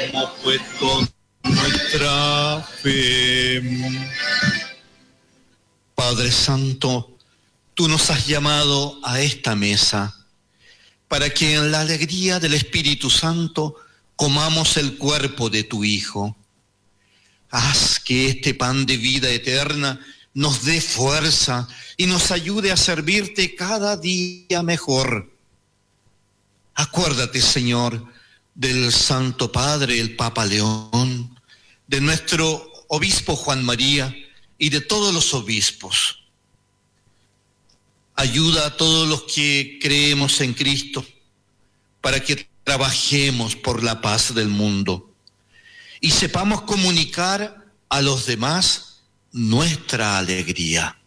hemos puesto nuestra fe. Padre Santo, tú nos has llamado a esta mesa para que en la alegría del Espíritu Santo comamos el cuerpo de tu Hijo. Haz que este pan de vida eterna nos dé fuerza y nos ayude a servirte cada día mejor. Acuérdate, Señor, del Santo Padre, el Papa León, de nuestro obispo Juan María y de todos los obispos. Ayuda a todos los que creemos en Cristo para que trabajemos por la paz del mundo y sepamos comunicar a los demás nuestra alegría.